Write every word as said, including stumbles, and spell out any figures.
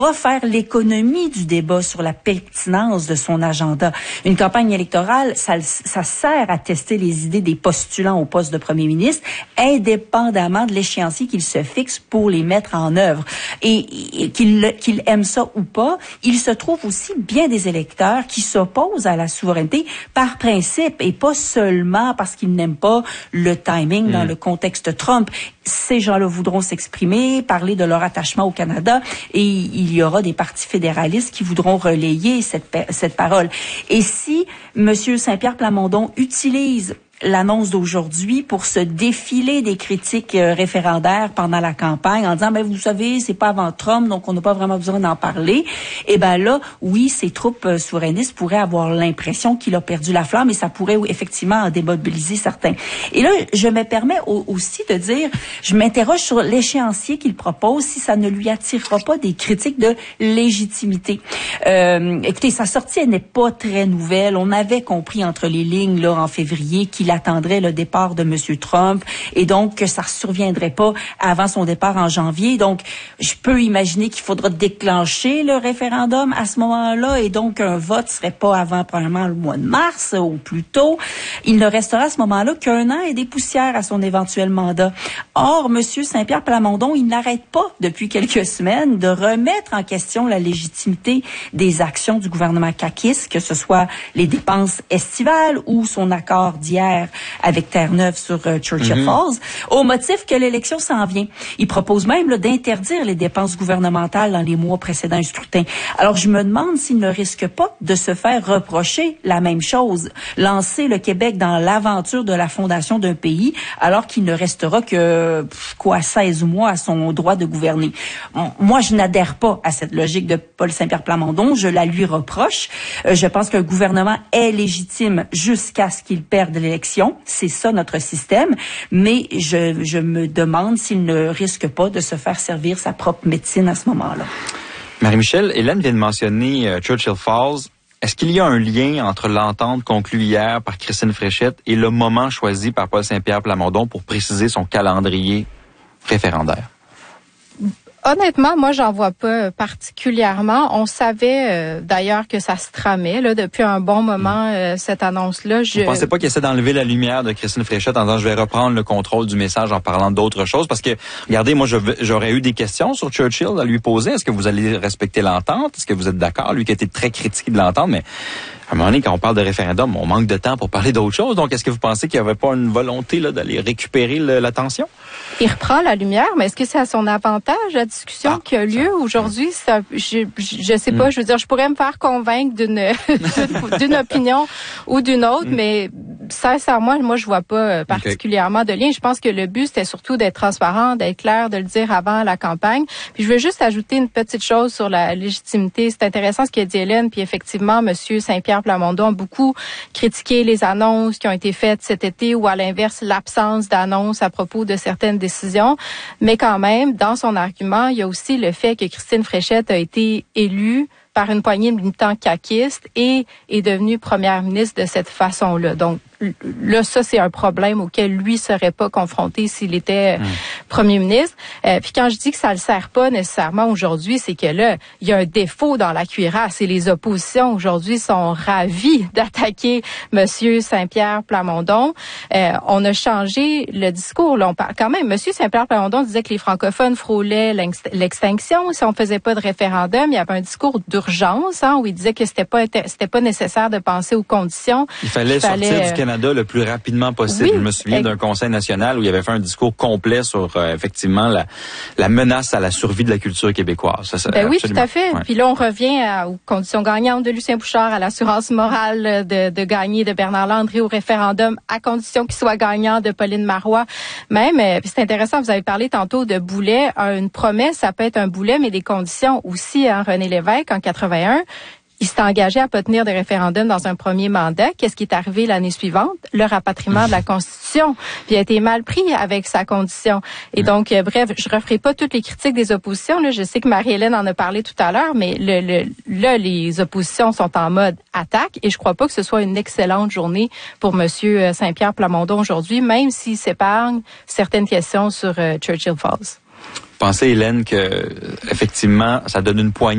va faire l'économie du débat sur la pertinence de son agenda. Une campagne électorale, ça, ça sert à tester les idées des postulants au poste de premier ministre, indépendamment de l'échéancier qu'il se fixe pour les mettre en œuvre. Et, et qu'ils qu'ils aiment ça ou pas, il se trouve aussi bien des électeurs qui s'opposent à la souveraineté par principe et pas seulement parce qu'ils n'aiment pas le timing mmh. dans le contexte Trump. Ces gens-là voudront s'exprimer, parler de leur attachement au Canada, et il y aura des partis fédéralistes qui voudront relayer cette, cette parole. Et si M. Saint-Pierre Plamondon utilise l'annonce d'aujourd'hui pour se défiler des critiques euh, référendaires pendant la campagne en disant, ben vous savez, c'est pas avant Trump, donc on n'a pas vraiment besoin d'en parler. Et ben là, oui, ces troupes euh, souverainistes pourraient avoir l'impression qu'il a perdu la flamme et ça pourrait oui, effectivement en démobiliser certains. Et là, je me permets au, aussi de dire, je m'interroge sur l'échéancier qu'il propose, si ça ne lui attirera pas des critiques de légitimité. Euh, écoutez, sa sortie, elle n'est pas très nouvelle. On avait compris entre les lignes là en février qu'il attendrait le départ de M. Trump et donc que ça ne surviendrait pas avant son départ en janvier. Donc, je peux imaginer qu'il faudra déclencher le référendum à ce moment-là et donc un vote serait pas avant probablement le mois de mars ou plus tôt. Il ne restera à ce moment-là qu'un an et des poussières à son éventuel mandat. Or, M. Saint-Pierre Plamondon, il n'arrête pas depuis quelques semaines de remettre en question la légitimité des actions du gouvernement caquiste, que ce soit les dépenses estivales ou son accord d'hier avec Terre-Neuve sur euh, Churchill mm-hmm. Falls, au motif que l'élection s'en vient. Il propose même là, d'interdire les dépenses gouvernementales dans les mois précédant un scrutin. Alors, je me demande s'il ne risque pas de se faire reprocher la même chose, lancer le Québec dans l'aventure de la fondation d'un pays, alors qu'il ne restera que, quoi, seize mois à son droit de gouverner. Moi, je n'adhère pas à cette logique de Paul Saint-Pierre Plamondon. Je la lui reproche. Euh, je pense qu'un gouvernement est légitime jusqu'à ce qu'il perde l'élection. C'est ça notre système, mais je, je me demande s'il ne risque pas de se faire servir sa propre médecine à ce moment-là. Marie-Michel, Hélène vient de mentionner euh, Churchill Falls. Est-ce qu'il y a un lien entre l'entente conclue hier par Christine Fréchette et le moment choisi par Paul Saint-Pierre Plamondon pour préciser son calendrier référendaire? Honnêtement, moi, j'en vois pas particulièrement. On savait euh, d'ailleurs que ça se tramait là depuis un bon moment, euh, cette annonce-là. Je ne pensais pas qu'il essaie d'enlever la lumière de Christine Fréchette en disant je vais reprendre le contrôle du message en parlant d'autres choses. Parce que, regardez, moi, je, j'aurais eu des questions sur Churchill à lui poser. Est-ce que vous allez respecter l'entente? Est-ce que vous êtes d'accord? Lui qui a été très critiqué de l'entente, mais à un moment donné, quand on parle de référendum, on manque de temps pour parler d'autres choses. Donc, est-ce que vous pensez qu'il n'y avait pas une volonté là d'aller récupérer le, l'attention? Il reprend la lumière, mais est-ce que c'est à son avantage, la discussion ah, qui a lieu ça, aujourd'hui? Ça, je, je sais pas, mm. je veux dire, je pourrais me faire convaincre d'une, d'une opinion ou d'une autre, mm. mais sincèrement, moi, je vois pas particulièrement okay. de lien. Je pense que le but, c'était surtout d'être transparent, d'être clair, de le dire avant la campagne. Puis je veux juste ajouter une petite chose sur la légitimité. C'est intéressant ce qu'a dit Hélène, puis effectivement, Monsieur Saint-Pierre Plamondon a beaucoup critiqué les annonces qui ont été faites cet été ou à l'inverse, l'absence d'annonces à propos de certaines décisions. Mais quand même, dans son argument, il y a aussi le fait que Christine Fréchette a été élue par une poignée de militants caquistes et est devenue première ministre de cette façon-là. Donc, là, ça, c'est un problème auquel lui serait pas confronté s'il était mmh. premier ministre. Euh, puis quand je dis que ça le sert pas nécessairement aujourd'hui, c'est que là, il y a un défaut dans la cuirasse et les oppositions aujourd'hui sont ravis d'attaquer Monsieur Saint-Pierre Plamondon. Euh, on a changé le discours. Là, on parle quand même. Monsieur Saint-Pierre Plamondon disait que les francophones frôlaient l'extinction si on faisait pas de référendum. Il y avait un discours d'urgence, hein, où il disait que c'était pas c'était pas nécessaire de penser aux conditions. Il fallait, il fallait sortir du Canada le plus rapidement possible. Oui, je me souviens d'un conseil national où il avait fait un discours complet sur euh, effectivement la, la menace à la survie de la culture québécoise. Ça, ça, ben oui, tout à fait. Ouais. Puis là, on revient à, aux conditions gagnantes de Lucien Bouchard, à l'assurance morale de, de gagner de Bernard Landry au référendum, à condition qu'il soit gagnant de Pauline Marois. Même, euh, c'est intéressant, vous avez parlé tantôt de boulet. Une promesse, ça peut être un boulet, mais des conditions aussi. Hein, René Lévesque, en quatre-vingt-un, il s'est engagé à pas tenir de référendum dans un premier mandat. Qu'est-ce qui est arrivé l'année suivante? Le rapatriement de la Constitution. Puis il a été mal pris avec sa condition. Et donc, euh, bref, je referai pas toutes les critiques des oppositions. Là. Je sais que Marie-Hélène en a parlé tout à l'heure, mais le, le, là, les oppositions sont en mode attaque et je crois pas que ce soit une excellente journée pour Monsieur Saint-Pierre Plamondon aujourd'hui, même s'il s'épargne certaines questions sur euh, Churchill Falls. Pensez, Hélène, que effectivement, ça donne une poignée